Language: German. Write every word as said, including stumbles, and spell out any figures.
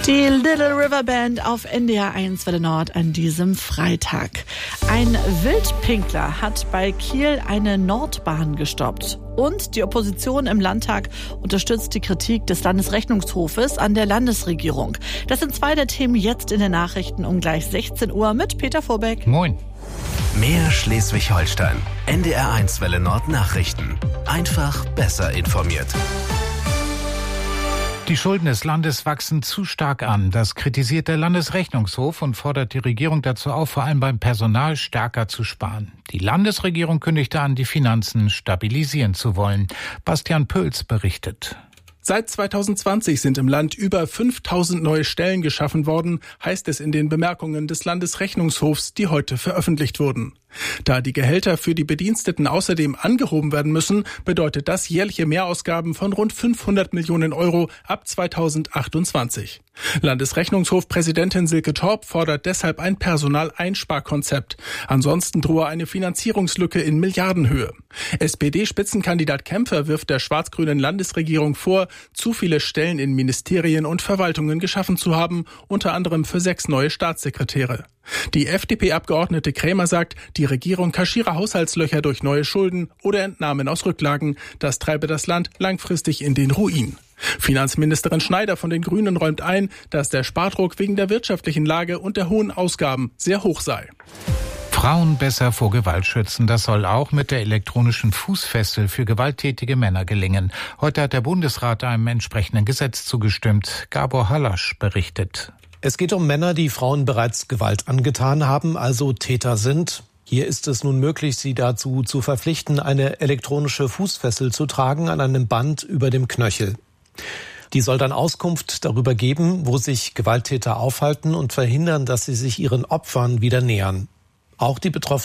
Die Little River Band auf N D R eins Welle Nord an diesem Freitag. Ein Wildpinkler hat bei Kiel eine Nordbahn gestoppt. Und die Opposition im Landtag unterstützt die Kritik des Landesrechnungshofes an der Landesregierung. Das sind zwei der Themen jetzt in den Nachrichten um gleich sechzehn Uhr mit Peter Vorbeck. Moin. Mehr Schleswig-Holstein. N D R eins Welle Nord Nachrichten. Einfach besser informiert. Die Schulden des Landes wachsen zu stark an. Das kritisiert der Landesrechnungshof und fordert die Regierung dazu auf, vor allem beim Personal stärker zu sparen. Die Landesregierung kündigte an, die Finanzen stabilisieren zu wollen. Bastian Pölz berichtet. Seit zwanzig zwanzig sind im Land über fünftausend neue Stellen geschaffen worden, heißt es in den Bemerkungen des Landesrechnungshofs, die heute veröffentlicht wurden. Da die Gehälter für die Bediensteten außerdem angehoben werden müssen, bedeutet das jährliche Mehrausgaben von rund fünfhundert Millionen Euro ab zweitausendachtundzwanzig. Landesrechnungshofpräsidentin Silke Torp fordert deshalb ein Personaleinsparkonzept. Ansonsten drohe eine Finanzierungslücke in Milliardenhöhe. S P D-Spitzenkandidat Kämpfer wirft der schwarz-grünen Landesregierung vor, zu viele Stellen in Ministerien und Verwaltungen geschaffen zu haben, unter anderem für sechs neue Staatssekretäre. Die F D P-Abgeordnete Krämer sagt, die Regierung kaschiere Haushaltslöcher durch neue Schulden oder Entnahmen aus Rücklagen. Das treibe das Land langfristig in den Ruin. Finanzministerin Schneider von den Grünen räumt ein, dass der Spardruck wegen der wirtschaftlichen Lage und der hohen Ausgaben sehr hoch sei. Frauen besser vor Gewalt schützen. Das soll auch mit der elektronischen Fußfessel für gewalttätige Männer gelingen. Heute hat der Bundesrat einem entsprechenden Gesetz zugestimmt. Gabor Hallasch berichtet. Es geht um Männer, die Frauen bereits Gewalt angetan haben, also Täter sind. Hier ist es nun möglich, sie dazu zu verpflichten, eine elektronische Fußfessel zu tragen an einem Band über dem Knöchel. Die soll dann Auskunft darüber geben, wo sich Gewalttäter aufhalten und verhindern, dass sie sich ihren Opfern wieder nähern. Auch die betroffenen